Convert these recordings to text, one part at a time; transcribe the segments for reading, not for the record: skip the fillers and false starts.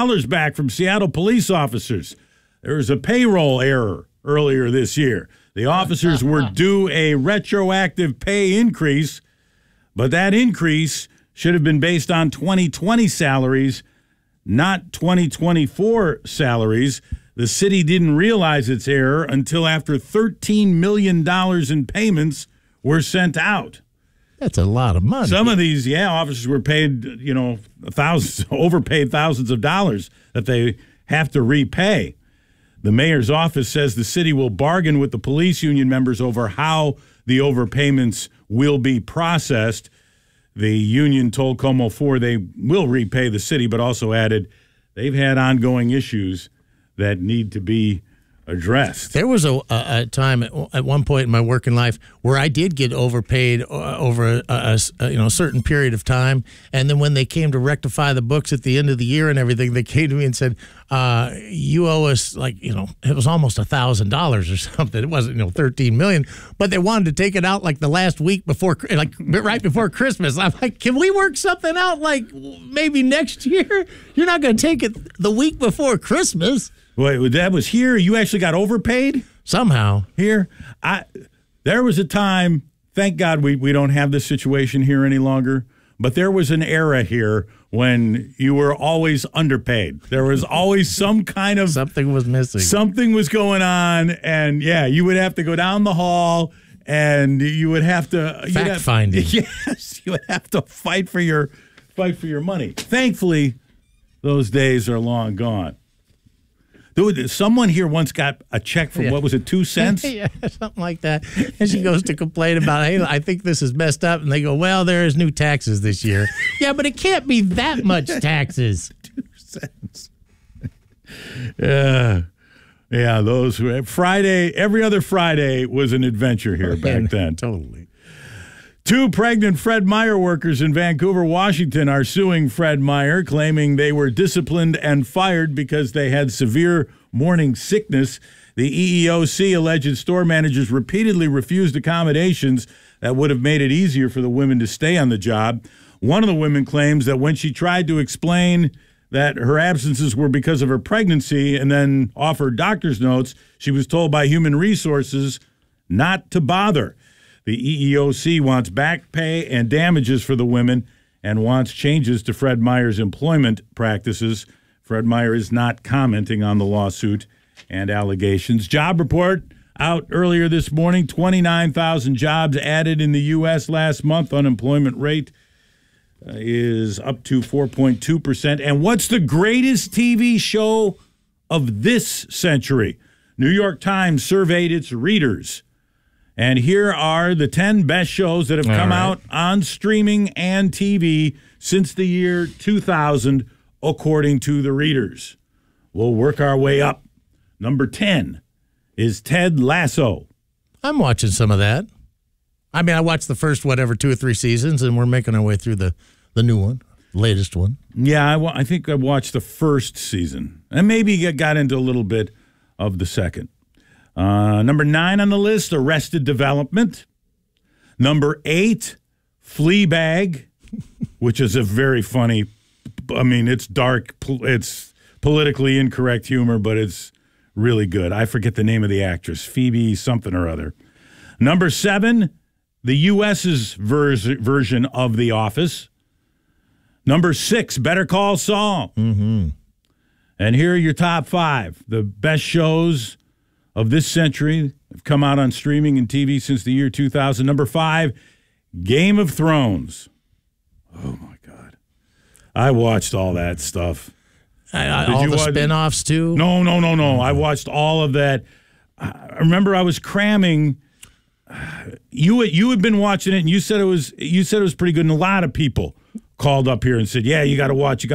back from Seattle police officers. There was a payroll error earlier this year. The officers were due a retroactive pay increase, but that increase should have been based on 2020 salaries, not 2024 salaries. The city didn't realize its error until after $13 million in payments were sent out. That's a lot of money. Some of these, officers were paid, overpaid thousands of dollars that they have to repay. The mayor's office says the city will bargain with the police union members over how the overpayments will be processed. The union told KOMO 4 they will repay the city, but also added they've had ongoing issues that need to be addressed. There was a time at one point in my working life where I did get overpaid over a certain period of time, and then when they came to rectify the books at the end of the year and everything, they came to me and said, "You owe us it was almost $1,000 or something. It wasn't $13 million, but they wanted to take it out like the last week before, right before Christmas." I'm like, "Can we work something out like maybe next year? You're not going to take it the week before Christmas." Wait, that was here? You actually got overpaid? Somehow. Here? There was a time, thank God we don't have this situation here any longer, but there was an era here when you were always underpaid. There was always some kind of... Something was missing. Something was going on, and you would have to go down the hall, and you would have to... Fact-finding. Yes, you would have to fight for your money. Thankfully, those days are long gone. Dude, someone here once got a check for, what was it, 2 cents? Yeah, something like that. And she goes to complain about, "Hey, I think this is messed up." And they go, "Well, there is new taxes this year." Yeah, but it can't be that much taxes. 2 cents. Yeah, those Friday, every other Friday was an adventure here back then. Totally. 2 pregnant Fred Meyer workers in Vancouver, Washington are suing Fred Meyer, claiming they were disciplined and fired because they had severe morning sickness. The EEOC alleged store managers repeatedly refused accommodations that would have made it easier for the women to stay on the job. One of the women claims that when she tried to explain that her absences were because of her pregnancy and then offered doctor's notes, she was told by Human Resources not to bother. The EEOC wants back pay and damages for the women and wants changes to Fred Meyer's employment practices. Fred Meyer is not commenting on the lawsuit and allegations. Job report out earlier this morning, 29,000 jobs added in the U.S. last month. Unemployment rate is up to 4.2%. And what's the greatest TV show of this century? New York Times surveyed its readers. And here are the 10 best shows that have come out on streaming and TV since the year 2000, according to the readers. We'll work our way up. Number 10 is Ted Lasso. I'm watching some of that. I mean, I watched the first, 2 or 3 seasons, and we're making our way through the new one, latest one. Yeah, I think I watched the first season, and maybe got into a little bit of the second. Number 9 on the list, Arrested Development. Number 8, Fleabag, which is a very funny, it's dark, it's politically incorrect humor, but it's really good. I forget the name of the actress, Phoebe something or other. Number 7, the U.S.'s version of The Office. Number 6, Better Call Saul. Mm-hmm. And here are your top 5, the best shows of this century have come out on streaming and TV since the year 2000. Number 5, Game of Thrones. Oh, my God. I watched all that stuff. All the spinoffs, too? No. I watched all of that. I remember I was cramming. You had been watching it, and you said it was pretty good, and a lot of people called up here and said, yeah, you got to watch.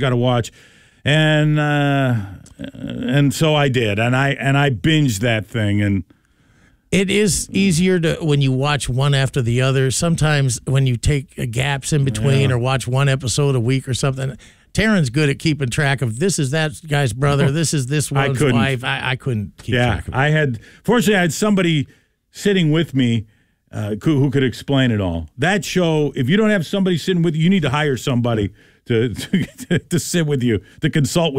And so I did, and I binged that thing. And it is easier to when you watch one after the other. Sometimes when you take gaps in between or watch one episode a week or something. Taryn's good at keeping track of this is that guy's brother, this is this one's wife. I couldn't keep track of it. Fortunately, I had somebody sitting with me who could explain it all. That show, if you don't have somebody sitting with you, you need to hire somebody to sit with you, to consult with